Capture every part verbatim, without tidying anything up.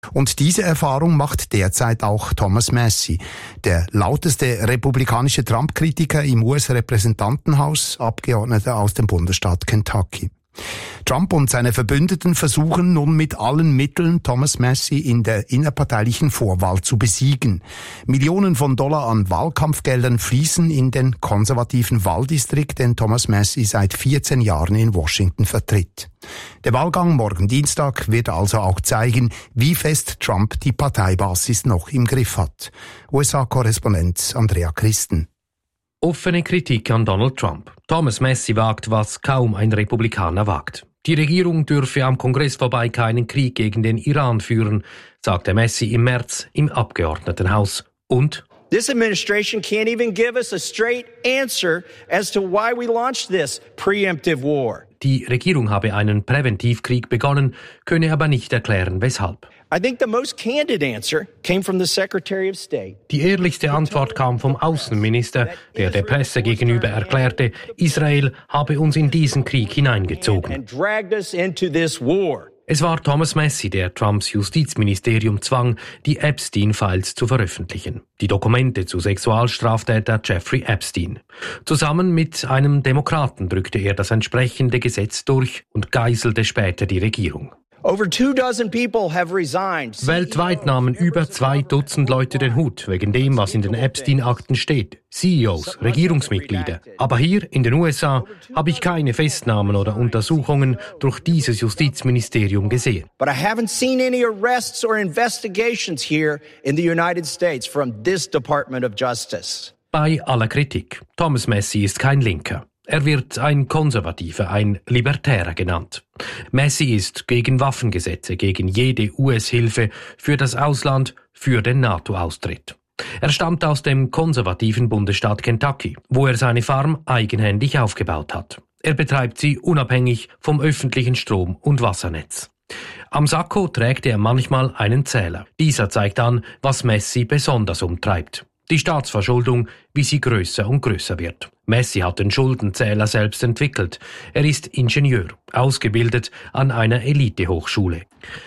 Und diese Erfahrung macht derzeit auch Thomas Massie, der lauteste republikanische Trump-Kritiker im U S-Repräsentantenhaus, Abgeordneter aus dem Bundesstaat Kentucky. Trump und seine Verbündeten versuchen nun mit allen Mitteln, Thomas Massie in der innerparteilichen Vorwahl zu besiegen. Millionen von Dollar an Wahlkampfgeldern fließen in den konservativen Wahldistrikt, den Thomas Massie seit vierzehn Jahren in Washington vertritt. Der Wahlgang morgen Dienstag wird also auch zeigen, wie fest Trump die Parteibasis noch im Griff hat. U S A-Korrespondent Andrea Christen. Offene Kritik an Donald Trump. Thomas Massie wagt, was kaum ein Republikaner wagt. Die Regierung dürfe am Kongress vorbei keinen Krieg gegen den Iran führen, sagte Massie im März im Abgeordnetenhaus. Und This administration can't even give us a straight answer as to why we launched this preemptive war. Die Regierung habe einen Präventivkrieg begonnen, könne aber nicht erklären, weshalb. I think the most candid answer came from the Secretary of State. Die ehrlichste Antwort kam vom Außenminister, der der Presse gegenüber erklärte, Israel habe uns in diesen Krieg hineingezogen. And dragged us into this war. Es war Thomas Massie, der Trumps Justizministerium zwang, die Epstein-Files zu veröffentlichen. Die Dokumente zu Sexualstraftäter Jeffrey Epstein. Zusammen mit einem Demokraten drückte er das entsprechende Gesetz durch und geißelte später die Regierung. Over two dozen people have resigned. Weltweit nahmen über zwei Dutzend Leute den Hut, wegen dem, was in den Epstein-Akten steht. C E Os, Regierungsmitglieder. Aber hier in den U S A habe ich keine Festnahmen oder Untersuchungen durch dieses Justizministerium gesehen. But I haven't seen any arrests or investigations here in the United States from this Department of Justice. Bei aller Kritik. Thomas Massie ist kein Linker. Er wird ein Konservativer, ein Libertärer genannt. Massie ist gegen Waffengesetze, gegen jede U S-Hilfe für das Ausland, für den NATO-Austritt. Er stammt aus dem konservativen Bundesstaat Kentucky, wo er seine Farm eigenhändig aufgebaut hat. Er betreibt sie unabhängig vom öffentlichen Strom- und Wassernetz. Am Sakko trägt er manchmal einen Zähler. Dieser zeigt an, was Massie besonders umtreibt. Die Staatsverschuldung, wie sie größer und größer wird. Massie hat den Schuldenzähler selbst entwickelt. Er ist Ingenieur, ausgebildet an einer Elitehochschule.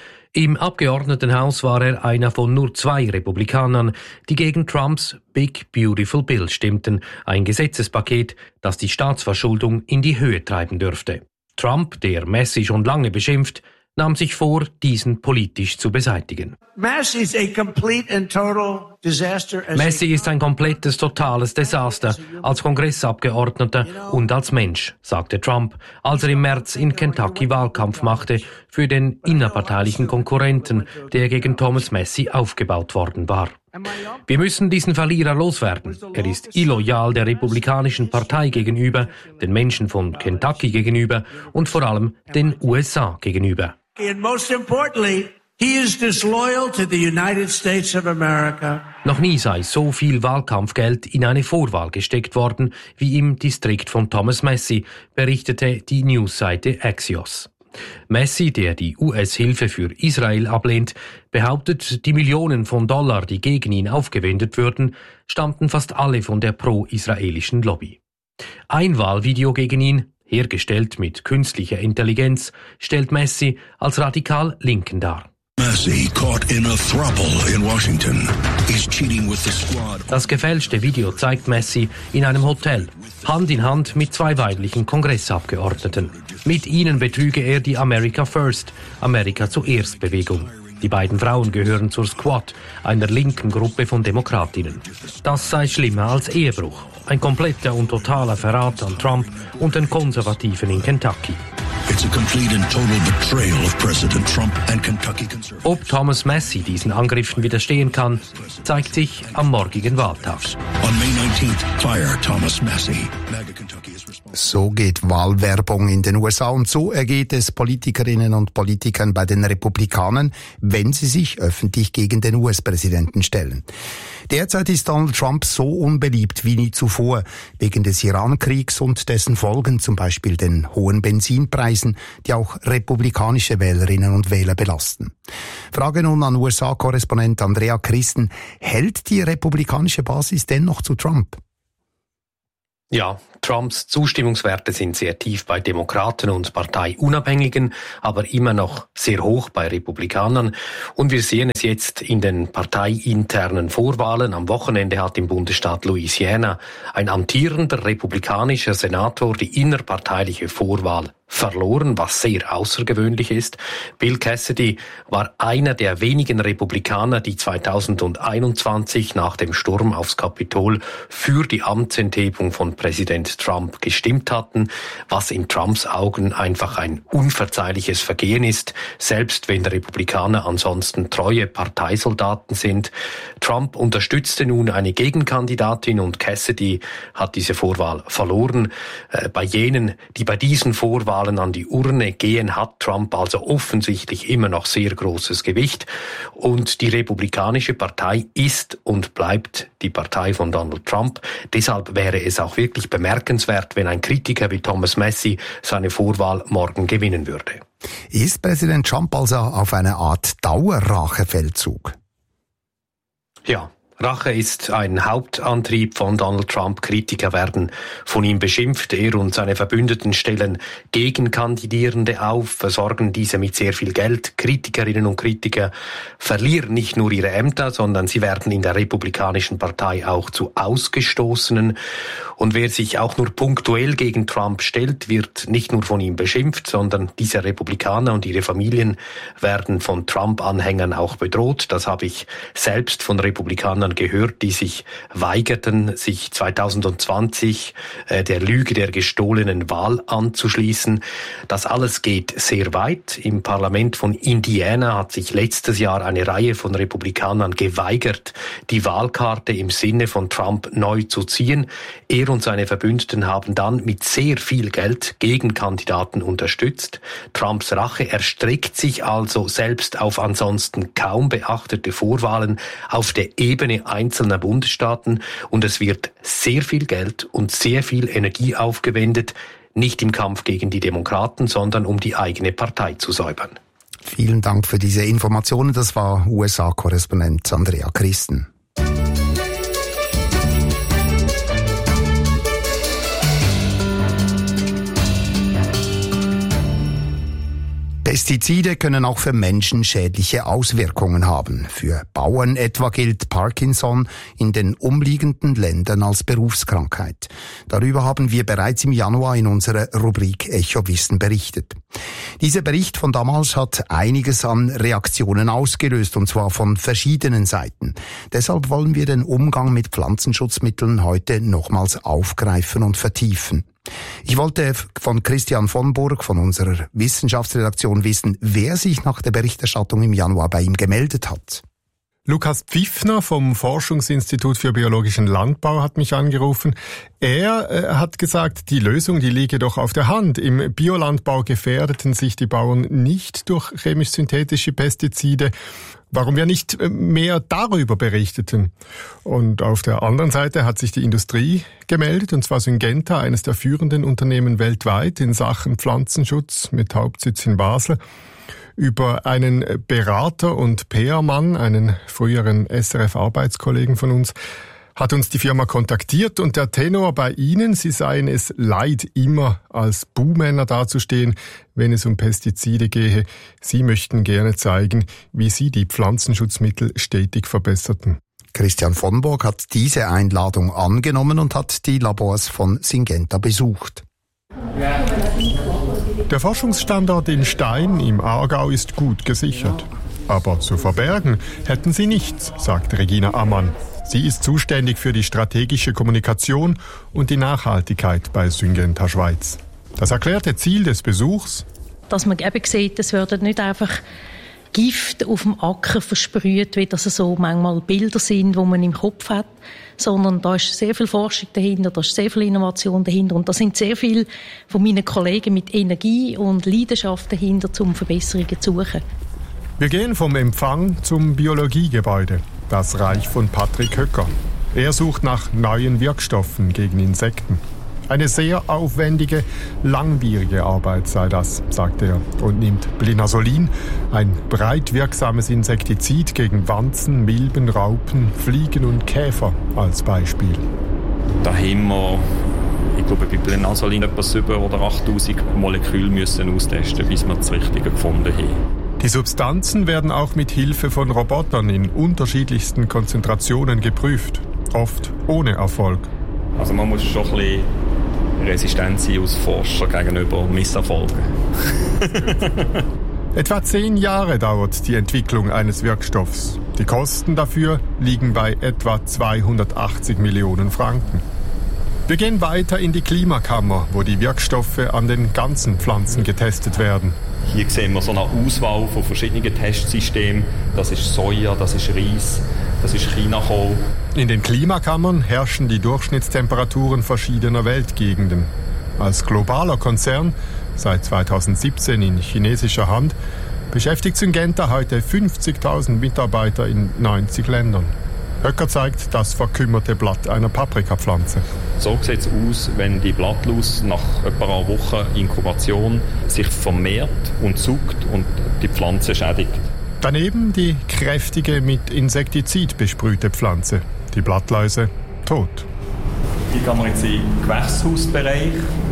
Im Abgeordnetenhaus war er einer von nur zwei Republikanern, die gegen Trumps Big Beautiful Bill stimmten, ein Gesetzespaket, das die Staatsverschuldung in die Höhe treiben dürfte. Trump, der Massie schon lange beschimpft, nahm sich vor, diesen politisch zu beseitigen. Massie is a complete and total disaster. Massie ist ein komplettes, totales Desaster als Kongressabgeordneter und als Mensch, sagte Trump, als er im März in Kentucky Wahlkampf machte für den innerparteilichen Konkurrenten, der gegen Thomas Massie aufgebaut worden war. Wir müssen diesen Verlierer loswerden. Er ist illoyal der Republikanischen Partei gegenüber, den Menschen von Kentucky gegenüber und vor allem den U S A gegenüber. And most importantly, he is disloyal to the United States of America. Noch nie sei so viel Wahlkampfgeld in eine Vorwahl gesteckt worden wie im Distrikt von Thomas Massie, berichtete die Newsseite Axios. Massie, der die U S-Hilfe für Israel ablehnt, behauptet, die Millionen von Dollar, die gegen ihn aufgewendet würden, stammten fast alle von der pro-israelischen Lobby. Ein Wahlvideo gegen ihn, hergestellt mit künstlicher Intelligenz, stellt Massie als radikal Linken dar. Massie caught in a throuple in Washington. He's cheating with the squad. Das gefälschte Video zeigt Massie in einem Hotel, Hand in Hand mit zwei weiblichen Kongressabgeordneten. Mit ihnen betrüge er die America First, Amerika zuerst Bewegung. Die beiden Frauen gehören zur Squad, einer linken Gruppe von Demokratinnen. Das sei schlimmer als Ehebruch. Ein kompletter und totaler Verrat an Trump und den Konservativen in Kentucky. It's a complete and total betrayal of President Trump and Kentucky conservatives. Ob Thomas Massie diesen Angriffen widerstehen kann, zeigt sich am morgigen Wahltag. On May nineteenth, fire Thomas Massie. So geht Wahlwerbung in den U S A und so ergeht es Politikerinnen und Politikern bei den Republikanern, wenn sie sich öffentlich gegen den U S-Präsidenten stellen. Derzeit ist Donald Trump so unbeliebt wie nie zuvor, wegen des Iran-Kriegs und dessen Folgen, zum Beispiel den hohen Benzinpreisen, die auch republikanische Wählerinnen und Wähler belasten. Frage nun an U S A-Korrespondent Andrea Christen, hält die republikanische Basis dennoch zu Trump? Ja, Trumps Zustimmungswerte sind sehr tief bei Demokraten und Parteiunabhängigen, aber immer noch sehr hoch bei Republikanern. Und wir sehen es jetzt in den parteiinternen Vorwahlen. Am Wochenende hat im Bundesstaat Louisiana ein amtierender republikanischer Senator die innerparteiliche Vorwahl verloren, was sehr außergewöhnlich ist. Bill Cassidy war einer der wenigen Republikaner, die zweitausendeinundzwanzig nach dem Sturm aufs Kapitol für die Amtsenthebung von Präsident Trump gestimmt hatten, was in Trumps Augen einfach ein unverzeihliches Vergehen ist, selbst wenn Republikaner ansonsten treue Parteisoldaten sind. Trump unterstützte nun eine Gegenkandidatin und Cassidy hat diese Vorwahl verloren. Äh, bei jenen, die bei diesen Vorwahlen an die Urne gehen, hat Trump also offensichtlich immer noch sehr großes Gewicht. Und die Republikanische Partei ist und bleibt die Partei von Donald Trump. Deshalb wäre es auch wirklich bemerkenswert, wenn ein Kritiker wie Thomas Massie seine Vorwahl morgen gewinnen würde. Ist Präsident Trump also auf eine Art Dauerrachefeldzug? Ja. Rache ist ein Hauptantrieb von Donald Trump. Kritiker werden von ihm beschimpft. Er und seine Verbündeten stellen Gegenkandidierende auf, versorgen diese mit sehr viel Geld. Kritikerinnen und Kritiker verlieren nicht nur ihre Ämter, sondern sie werden in der Republikanischen Partei auch zu Ausgestoßenen. Und wer sich auch nur punktuell gegen Trump stellt, wird nicht nur von ihm beschimpft, sondern diese Republikaner und ihre Familien werden von Trump-Anhängern auch bedroht. Das habe ich selbst von Republikanern gehört, die sich weigerten, sich zweitausendzwanzig äh, der Lüge der gestohlenen Wahl anzuschließen. Das alles geht sehr weit. Im Parlament von Indiana hat sich letztes Jahr eine Reihe von Republikanern geweigert, die Wahlkarte im Sinne von Trump neu zu ziehen. Er und seine Verbündeten haben dann mit sehr viel Geld Gegenkandidaten unterstützt. Trumps Rache erstreckt sich also selbst auf ansonsten kaum beachtete Vorwahlen auf der Ebene einzelner Bundesstaaten und es wird sehr viel Geld und sehr viel Energie aufgewendet, nicht im Kampf gegen die Demokraten, sondern um die eigene Partei zu säubern. Vielen Dank für diese Informationen. Das war U S A-Korrespondent Andrea Christen. Pestizide können auch für Menschen schädliche Auswirkungen haben. Für Bauern etwa gilt Parkinson in den umliegenden Ländern als Berufskrankheit. Darüber haben wir bereits im Januar in unserer Rubrik Echo Wissen berichtet. Dieser Bericht von damals hat einiges an Reaktionen ausgelöst, und zwar von verschiedenen Seiten. Deshalb wollen wir den Umgang mit Pflanzenschutzmitteln heute nochmals aufgreifen und vertiefen. Ich wollte von Christian von Burg von unserer Wissenschaftsredaktion wissen, wer sich nach der Berichterstattung im Januar bei ihm gemeldet hat. Lukas Pfiffner vom Forschungsinstitut für biologischen Landbau hat mich angerufen. Er äh, hat gesagt, die Lösung, die liege doch auf der Hand. Im Biolandbau gefährdeten sich die Bauern nicht durch chemisch-synthetische Pestizide. Warum wir nicht mehr darüber berichteten? Und auf der anderen Seite hat sich die Industrie gemeldet, und zwar Syngenta, eines der führenden Unternehmen weltweit in Sachen Pflanzenschutz mit Hauptsitz in Basel. Über einen Berater und P R-Mann, einen früheren S R F-Arbeitskollegen von uns, hat uns die Firma kontaktiert, und der Tenor bei Ihnen, Sie seien es leid, immer als Buhmänner dazustehen, wenn es um Pestizide gehe. Sie möchten gerne zeigen, wie Sie die Pflanzenschutzmittel stetig verbesserten. Christian von Burg hat diese Einladung angenommen und hat die Labors von Syngenta besucht. Der Forschungsstandort in Stein im Aargau ist gut gesichert. Aber zu verbergen hätten sie nichts, sagt Regina Ammann. Sie ist zuständig für die strategische Kommunikation und die Nachhaltigkeit bei Syngenta Schweiz. Das erklärte Ziel des Besuchs: dass man eben sieht, es werden nicht einfach Gift auf dem Acker versprüht, wie das so manchmal Bilder sind, die man im Kopf hat, sondern da ist sehr viel Forschung dahinter, da ist sehr viel Innovation dahinter, und da sind sehr viele von meinen Kollegen mit Energie und Leidenschaft dahinter, um Verbesserungen zu suchen. Wir gehen vom Empfang zum Biologiegebäude, das Reich von Patrick Höcker. Er sucht nach neuen Wirkstoffen gegen Insekten. Eine sehr aufwendige, langwierige Arbeit sei das, sagt er und nimmt Blinasolin, ein breit wirksames Insektizid gegen Wanzen, Milben, Raupen, Fliegen und Käfer als Beispiel. Da haben wir Ich glaube, bei Plenazolin etwa sieben oder achttausend Moleküle müssen austesten, bis wir das Richtige gefunden haben. Die Substanzen werden auch mit Hilfe von Robotern in unterschiedlichsten Konzentrationen geprüft, oft ohne Erfolg. Also man muss schon ein bisschen resistent sein als Forscher gegenüber Misserfolgen. Etwa zehn Jahre dauert die Entwicklung eines Wirkstoffs. Die Kosten dafür liegen bei etwa zweihundertachtzig Millionen Franken. Wir gehen weiter in die Klimakammer, wo die Wirkstoffe an den ganzen Pflanzen getestet werden. Hier sehen wir so eine Auswahl von verschiedenen Testsystemen. Das ist Soja, das ist Reis, das ist Chinakohl. In den Klimakammern herrschen die Durchschnittstemperaturen verschiedener Weltgegenden. Als globaler Konzern, seit zweitausendsiebzehn in chinesischer Hand, beschäftigt Syngenta heute fünfzigtausend Mitarbeiter in neunzig Ländern. Höcker zeigt das verkümmerte Blatt einer Paprikapflanze. So sieht es aus, wenn die Blattlaus nach etwa einer Woche Inkubation sich vermehrt und zuckt und die Pflanze schädigt. Daneben die kräftige, mit Insektizid besprühte Pflanze. Die Blattläuse tot. Hier kann man jetzt im Gewächshausbereich.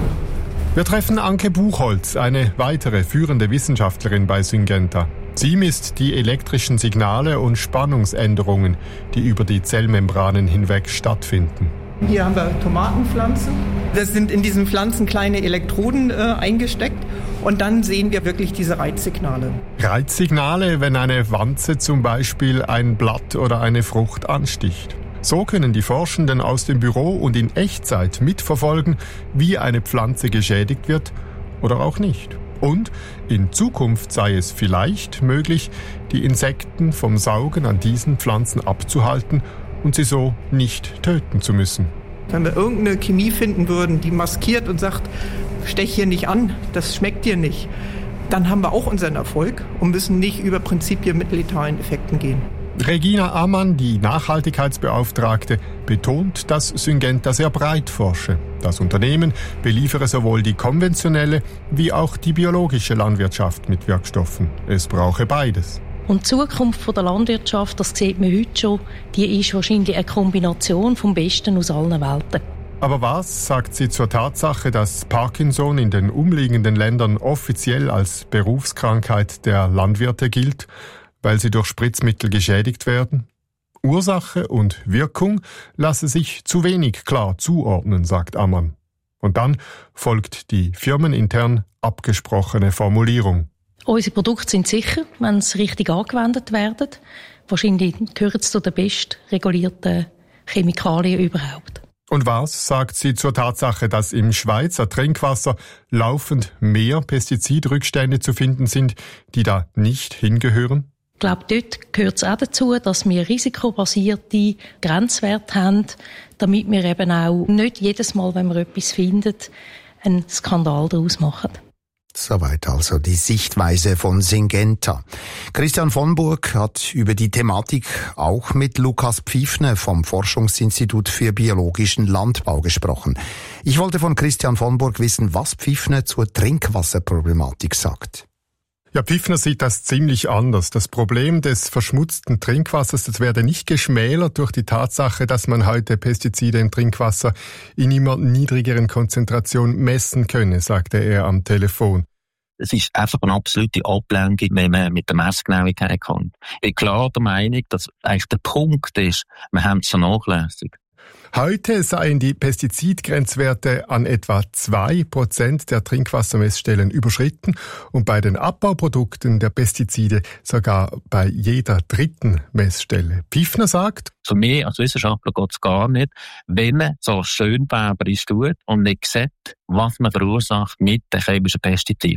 Wir treffen Anke Buchholz, eine weitere führende Wissenschaftlerin bei Syngenta. Sie misst die elektrischen Signale und Spannungsänderungen, die über die Zellmembranen hinweg stattfinden. Hier haben wir Tomatenpflanzen. Das sind in diesen Pflanzen kleine Elektroden äh, eingesteckt. Und dann sehen wir wirklich diese Reizsignale. Reizsignale, wenn eine Wanze zum Beispiel ein Blatt oder eine Frucht ansticht. So können die Forschenden aus dem Büro und in Echtzeit mitverfolgen, wie eine Pflanze geschädigt wird oder auch nicht. Und in Zukunft sei es vielleicht möglich, die Insekten vom Saugen an diesen Pflanzen abzuhalten und sie so nicht töten zu müssen. Wenn wir irgendeine Chemie finden würden, die maskiert und sagt, stech hier nicht an, das schmeckt dir nicht, dann haben wir auch unseren Erfolg und müssen nicht über Prinzipien mit letalen Effekten gehen. Regina Ammann, die Nachhaltigkeitsbeauftragte, betont, dass Syngenta sehr breit forsche. Das Unternehmen beliefere sowohl die konventionelle wie auch die biologische Landwirtschaft mit Wirkstoffen. Es brauche beides. Und die Zukunft der Landwirtschaft, das sieht man heute schon, die ist wahrscheinlich eine Kombination vom Besten aus allen Welten. Aber was sagt sie zur Tatsache, dass Parkinson in den umliegenden Ländern offiziell als Berufskrankheit der Landwirte gilt, weil sie durch Spritzmittel geschädigt werden? Ursache und Wirkung lasse sich zu wenig klar zuordnen, sagt Ammann. Und dann folgt die firmenintern abgesprochene Formulierung. Unsere Produkte sind sicher, wenn sie richtig angewendet werden. Wahrscheinlich gehören sie zu den best regulierten Chemikalien überhaupt. Und was sagt sie zur Tatsache, dass im Schweizer Trinkwasser laufend mehr Pestizidrückstände zu finden sind, die da nicht hingehören? Ich glaube, dort gehört es auch dazu, dass wir risikobasierte Grenzwerte haben, damit wir eben auch nicht jedes Mal, wenn wir etwas finden, einen Skandal daraus machen. Soweit also die Sichtweise von Syngenta. Christian von Burg hat über die Thematik auch mit Lukas Pfiffner vom Forschungsinstitut für biologischen Landbau gesprochen. Ich wollte von Christian von Burg wissen, was Pfiffner zur Trinkwasserproblematik sagt. Ja, Pfiffner sieht das ziemlich anders. Das Problem des verschmutzten Trinkwassers, das werde nicht geschmälert durch die Tatsache, dass man heute Pestizide im Trinkwasser in immer niedrigeren Konzentrationen messen könne, sagte er am Telefon. Es ist einfach eine absolute Ablenkung, wenn man mit der Messgenauigkeit kommt. Ich bin klar der Meinung, dass eigentlich der Punkt ist, wir haben es vernachlässigt. Heute seien die Pestizidgrenzwerte an etwa zwei Prozent der Trinkwassermessstellen überschritten und bei den Abbauprodukten der Pestizide sogar bei jeder dritten Messstelle. Pfiffner sagt: Für mich als Wissenschaftler geht es gar nicht, wenn man so schönbarberisch tut und nicht sieht, was man verursacht mit den chemischen Pestiziden.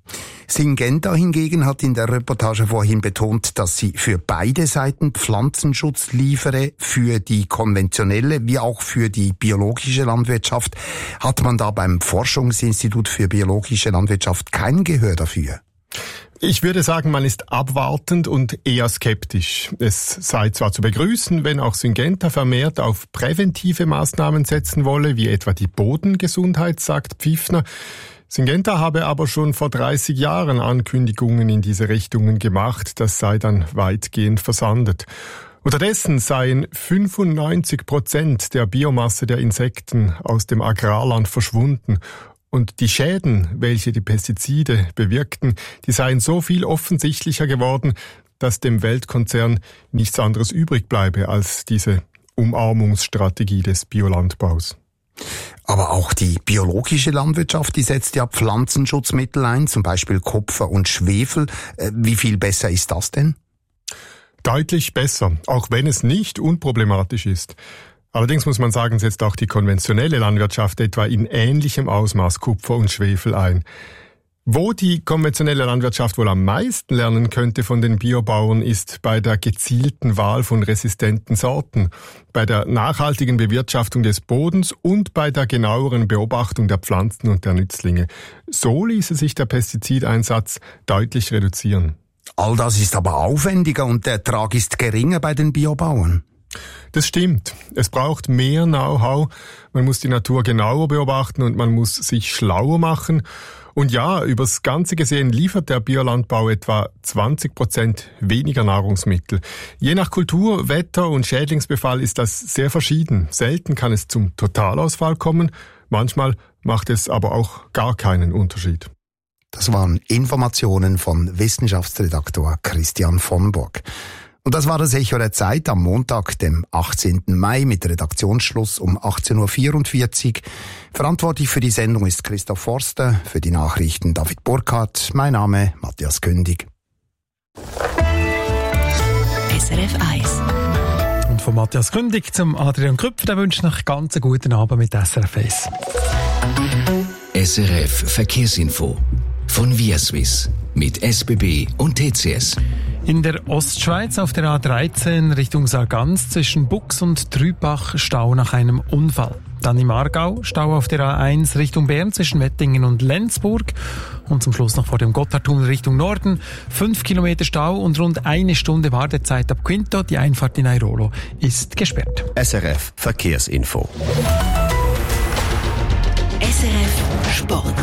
Syngenta hingegen hat in der Reportage vorhin betont, dass sie für beide Seiten Pflanzenschutz liefere, für die konventionelle wie auch für die biologische Landwirtschaft. Hat man da beim Forschungsinstitut für biologische Landwirtschaft kein Gehör dafür? Ich würde sagen, man ist abwartend und eher skeptisch. Es sei zwar zu begrüßen, wenn auch Syngenta vermehrt auf präventive Maßnahmen setzen wolle, wie etwa die Bodengesundheit, sagt Pfiffner. Syngenta habe aber schon vor dreißig Jahren Ankündigungen in diese Richtungen gemacht, das sei dann weitgehend versandet. Unterdessen seien fünfundneunzig Prozent der Biomasse der Insekten aus dem Agrarland verschwunden. Und die Schäden, welche die Pestizide bewirkten, die seien so viel offensichtlicher geworden, dass dem Weltkonzern nichts anderes übrig bleibe als diese Umarmungsstrategie des Biolandbaus. Aber auch die biologische Landwirtschaft, die setzt ja Pflanzenschutzmittel ein, zum Beispiel Kupfer und Schwefel. Wie viel besser ist das denn? Deutlich besser, auch wenn es nicht unproblematisch ist. Allerdings muss man sagen, setzt auch die konventionelle Landwirtschaft etwa in ähnlichem Ausmaß Kupfer und Schwefel ein. Wo die konventionelle Landwirtschaft wohl am meisten lernen könnte von den Biobauern, ist bei der gezielten Wahl von resistenten Sorten, bei der nachhaltigen Bewirtschaftung des Bodens und bei der genaueren Beobachtung der Pflanzen und der Nützlinge. So ließe sich der Pestizideinsatz deutlich reduzieren. All das ist aber aufwendiger und der Ertrag ist geringer bei den Biobauern. Das stimmt. Es braucht mehr Know-how. Man muss die Natur genauer beobachten und man muss sich schlauer machen. Und ja, übers Ganze gesehen liefert der Biolandbau etwa zwanzig Prozent weniger Nahrungsmittel. Je nach Kultur, Wetter und Schädlingsbefall ist das sehr verschieden. Selten kann es zum Totalausfall kommen. Manchmal macht es aber auch gar keinen Unterschied. Das waren Informationen von Wissenschaftsredaktor Christian von Burg. Und das war das Echo der Zeit am Montag, dem achtzehnten Mai, mit Redaktionsschluss um achtzehn Uhr vierundvierzig. Verantwortlich für die Sendung ist Christoph Forster, für die Nachrichten David Burkhardt. Mein Name Matthias Kündig. S R F eins. Und von Matthias Kündig zum Adrian Krüpfer, der wünscht noch einen ganz guten Abend mit S R F eins. S R F Verkehrsinfo von ViaSwiss mit S B B und T C S. In der Ostschweiz auf der A dreizehn Richtung Sargans zwischen Bux und Trübach Stau nach einem Unfall. Dann im Aargau Stau auf der A eins Richtung Bern zwischen Wettingen und Lenzburg. Und zum Schluss noch vor dem Gotthardtunnel Richtung Norden. Fünf Kilometer Stau und rund eine Stunde Wartezeit ab Quinto. Die Einfahrt in Airolo ist gesperrt. S R F Verkehrsinfo. S R F Sport.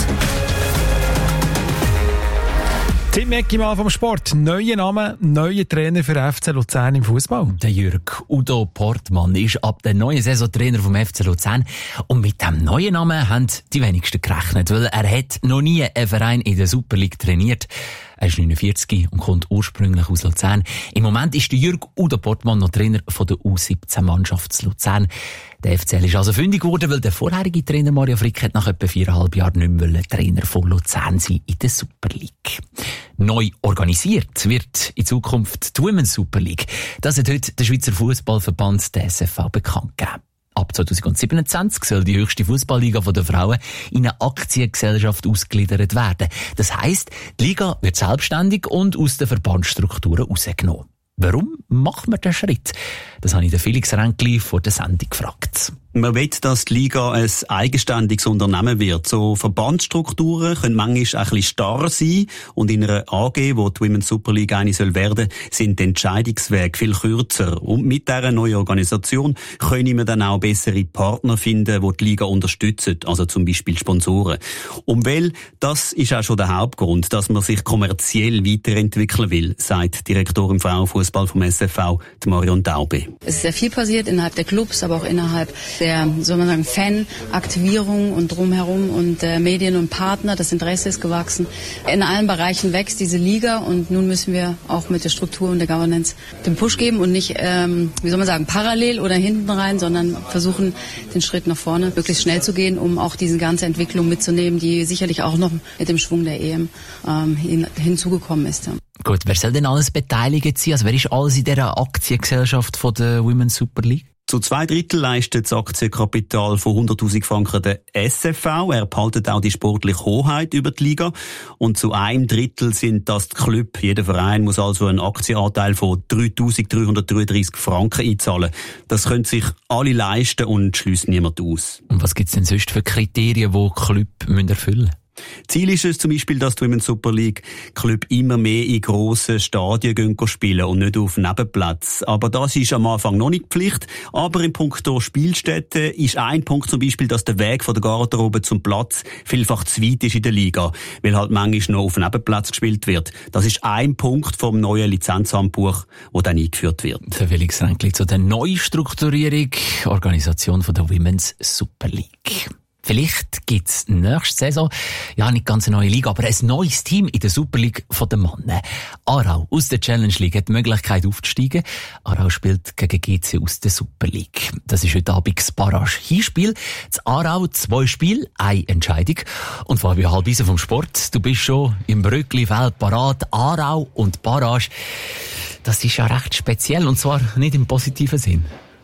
Tim Ecki mal vom Sport. Neuer Name, neuer Trainer für F C Luzern im Fußball. Der Jürg Udo Portmann ist ab der neuen Saison Trainer vom F C Luzern. Und mit dem neuen Namen haben die wenigsten gerechnet, weil er hat noch nie einen Verein in der Super League trainiert. Er ist neunundvierzig und kommt ursprünglich aus Luzern. Im Moment ist der Jürg Udo Portmann noch Trainer von der U siebzehn Mannschaft zu Luzern. Der F C L ist also fündig geworden, weil der vorherige Trainer Mario Frick hat nach etwa viereinhalb Jahren nicht mehr Trainer von Luzern sein in der Super League. Neu organisiert wird in Zukunft die Women's Super League. Das hat heute der Schweizer Fußballverband, der S F V, bekannt gegeben. Ab zweitausendsiebenundzwanzig soll die höchste Fußballliga der Frauen in eine Aktiengesellschaft ausgegliedert werden. Das heisst, die Liga wird selbstständig und aus den Verbandsstrukturen rausgenommen. Warum macht man den Schritt? Das habe ich den Felix Ränkli vor der Sendung gefragt. Man will, dass die Liga ein eigenständiges Unternehmen wird. So Verbandsstrukturen können manchmal ein bisschen starr sein. Und in einer A G, wo die Women's Super League eine soll werden, sind die Entscheidungswege viel kürzer. Und mit dieser neuen Organisation können wir dann auch bessere Partner finden, die die Liga unterstützen. Also zum Beispiel Sponsoren. Und weil, das ist auch schon der Hauptgrund, dass man sich kommerziell weiterentwickeln will, sagt die Direktorin Frauenfußball vom S F V, Marion Daube. Es ist sehr viel passiert innerhalb der Clubs, aber auch innerhalb der, soll man sagen, Fan-Aktivierung und drumherum und äh, Medien und Partner. Das Interesse ist gewachsen. In allen Bereichen wächst diese Liga und nun müssen wir auch mit der Struktur und der Governance den Push geben und nicht, ähm, wie soll man sagen, parallel oder hinten rein, sondern versuchen, den Schritt nach vorne möglichst schnell zu gehen, um auch diese ganze Entwicklung mitzunehmen, die sicherlich auch noch mit dem Schwung der E M ähm, hin, hinzugekommen ist. Ja. Gut, wer soll denn alles beteiligt sein? Also wer ist alles in dieser Aktiengesellschaft von der Women's Super League? Zu zwei Drittel leistet das Aktienkapital von hunderttausend Franken der S F V. Er behaltet auch die sportliche Hoheit über die Liga. Und zu einem Drittel sind das die Club. Jeder Verein muss also einen Aktienanteil von dreitausenddreihundertdreiunddreißig Franken einzahlen. Das können sich alle leisten und schließt niemand aus. Und was gibt es denn sonst für Kriterien, die Club erfüllen müssen? Ziel ist es zum Beispiel, dass die Women's Super League Club immer mehr in grossen Stadien gehen spielen und nicht auf Nebenplatz. Aber das ist am Anfang noch nicht Pflicht. Aber im Punkto Spielstätte ist ein Punkt zum Beispiel, dass der Weg von der Garderobe zum Platz vielfach zu weit ist in der Liga, weil halt manchmal noch auf Nebenplatz gespielt wird. Das ist ein Punkt vom neuen Lizenzhandbuch, das dann eingeführt wird. Der Felix Ränkli zu der Neustrukturierung, Organisation von der Women's Super League. Vielleicht gibt's nächste Saison, ja nicht ganz eine neue Liga, aber ein neues Team in der Super League von den Männern. Aarau aus der Challenge League hat die Möglichkeit aufzusteigen. Aarau spielt gegen G C aus der Super League. Das ist heute Abend das Barrage-Hinspiel. Das Aarau zwei Spiele, eine Entscheidung. Und Fabio Halbisen vom Sport, du bist schon im Bröckli-Feld parat. Aarau und Barrage, das ist ja recht speziell und zwar nicht im positiven Sinn.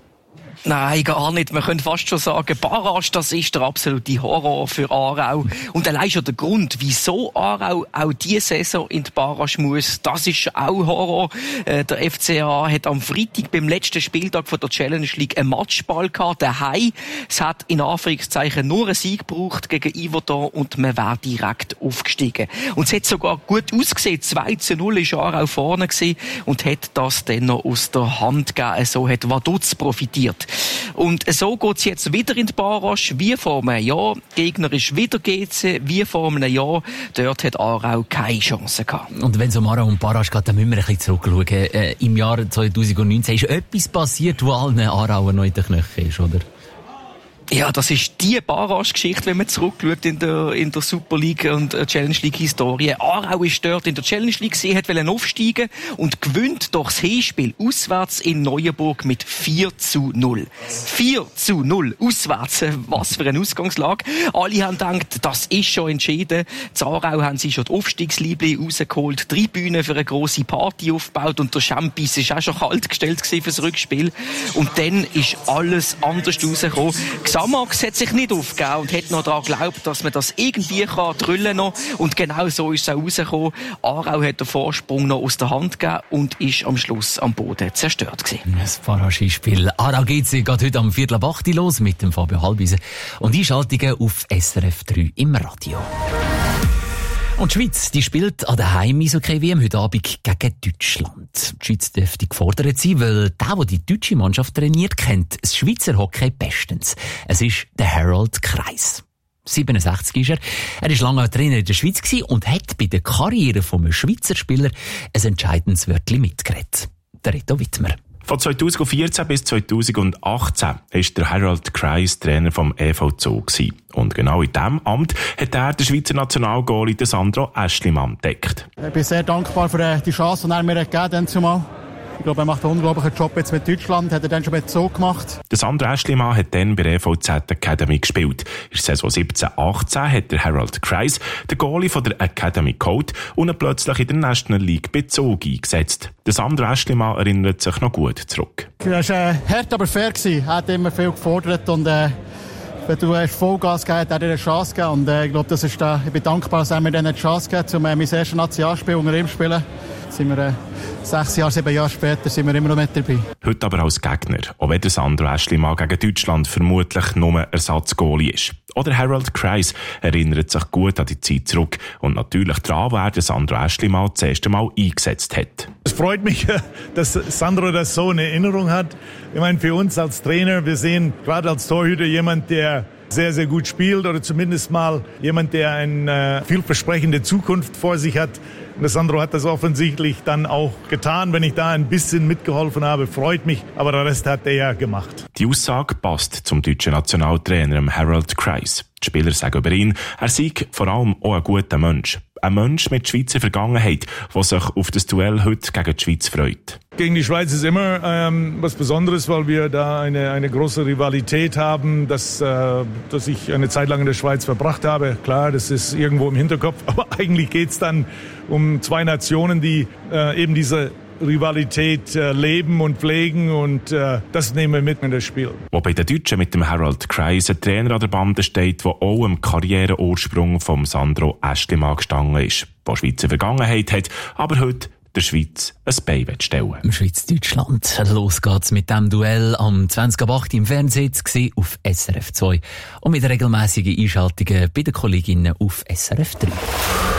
Nein, gar nicht. Man könnte fast schon sagen, Barrage, das ist der absolute Horror für Aarau. Und allein schon der Grund, wieso Aarau auch diese Saison in die Barrage muss, das ist auch Horror. Äh, der F C A hat am Freitag beim letzten Spieltag von der Challenge League einen Matchball gehabt, daheim. Es hat in Anführungszeichen nur einen Sieg gebraucht gegen Yverdon und man wäre direkt aufgestiegen. Und es hat sogar gut ausgesehen. zwei zu null ist Aarau vorne gewesen und hat das dann noch aus der Hand gegeben. So hat Vaduz profitiert. Und so geht's jetzt wieder in die Barrage, wie vor einem Jahr. Gegner ist wieder G C, wie vor einem Jahr. Dort hat Aarau keine Chance gehabt. Und wenn es um Aarau und Barrage geht, dann müssen wir ein bisschen zurückschauen. Äh, Im Jahr zwanzig neunzehn ist etwas passiert, wo allen Aarauer noch in den Knöcheln ist, oder? Ja, das ist die Barrage-Geschichte, wenn man zurückschaut in der, in der Super League und Challenge League-Historie. Aarau ist dort in der Challenge League gesehen, hat wollen aufsteigen und gewinnt doch das Hinspiel auswärts in Neuenburg mit vier zu null. vier zu null auswärts. Was für eine Ausgangslage. Alle haben gedacht, das ist schon entschieden. In Aarau haben sie schon die Aufstiegsliebli rausgeholt, drei Bühnen für eine grosse Party aufgebaut und der Champis ist auch schon kalt gestellt gewesen fürs Rückspiel. Und dann ist alles anders rausgekommen. Xamax hat sich nicht aufgegeben und hat noch daran geglaubt, dass man das irgendwie kann drüllen noch. Und genau so ist es auch rausgekommen. Aarau hat den Vorsprung noch aus der Hand gegeben und ist am Schluss am Boden zerstört gewesen. Das Barrage-Spiel Aarau geht geht heute am Viertel ab acht los mit dem Fabio Halbisen und Einschaltungen auf S R F drei im Radio. Und die Schweiz, die spielt an der Heim-Eishockey-W M heute Abend gegen Deutschland. Die Schweiz dürfte gefordert sein, weil der, der die deutsche Mannschaft trainiert, kennt das Schweizer Hockey bestens. Es ist der Harold Kreis. siebenundsechzig ist er. Er war lange Trainer in der Schweiz und hat bei der Karriere vom Schweizer Spieler ein entscheidendes Wörtchen mitgeredet. Der Reto Wittmer. Von zweitausendvierzehn bis zweitausendachtzehn war der Harold Kreis Trainer vom E V Zoo. Und genau in diesem Amt hat er den Schweizer Nationalgoalie Sandro Aeschlimann entdeckt. Ich bin sehr dankbar für die Chance, die er mir gegeben hat. Ich glaube, er macht einen unglaublichen Job jetzt mit Deutschland, hat er dann schon mit Zoo gemacht. Der Sandro Aeschlimann hat dann bei der E V Z Academy gespielt. In der Saison siebzehn achtzehn hat der Harold Kreis den Goalie von der Academy geholt und ihn plötzlich in der National League bei Zoo eingesetzt. Der Sandro Aeschlimann erinnert sich noch gut zurück. Er war äh, hart, aber fair. Er hat immer viel gefordert und äh, wenn du hast Vollgas gegeben hast, hat er dir eine Chance gegeben. Und äh, ich glaube, das ist da, ich bin dankbar, dass er mir dann eine Chance gegeben hat, um äh, mein erstes Nationalspiel unter ihm zu spielen. Sind wir, äh, sechs Jahre, sieben Jahre später sind wir immer noch mit dabei. Heute aber als Gegner, auch wenn der Sandro Aeschlimann gegen Deutschland vermutlich nur Ersatzgoalie ist. Oder Harold Kreis erinnert sich gut an die Zeit zurück und natürlich daran, wer der Sandro Aeschlimann das erste Mal eingesetzt hat. Es freut mich, dass Sandro das so in Erinnerung hat. Ich meine, für uns als Trainer, wir sehen gerade als Torhüter jemand, der sehr, sehr gut spielt oder zumindest mal jemand, der eine vielversprechende Zukunft vor sich hat. Und der Sandro hat das offensichtlich dann auch getan. Wenn ich da ein bisschen mitgeholfen habe, freut mich. Aber der Rest hat er ja gemacht. Die Aussage passt zum deutschen Nationaltrainer Harold Kreis. Die Spieler sagen über ihn, er sei vor allem auch ein guter Mensch. Ein Mensch mit Schweizer Vergangenheit, der sich auf das Duell heute gegen die Schweiz freut. Gegen die Schweiz ist immer ähm, was Besonderes, weil wir da eine, eine große Rivalität haben, dass, äh, dass ich eine Zeit lang in der Schweiz verbracht habe. Klar, das ist irgendwo im Hinterkopf, aber eigentlich geht's dann um zwei Nationen, die äh, eben diese Rivalität äh, leben und pflegen und äh, das nehmen wir mit in das Spiel. Wobei der Deutsche mit dem Harold Kreis ein Trainer an der Bande steht, der auch im Karriereursprung vom Sandro Aeschlimann gestanden ist, der Schweizer Vergangenheit hat, aber heute der Schweiz ein Bein stellen. Schweiz-Deutschland. Los geht's mit dem Duell am zwanzig ab acht im Fernsehen auf S R F zwei und mit regelmäßigen Einschaltungen bei den Kolleginnen auf S R F drei.